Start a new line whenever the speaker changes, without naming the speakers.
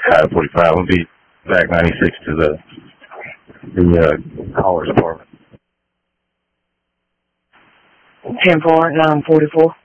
45. I'll be back 96 to the caller's apartment.
10-4, 944.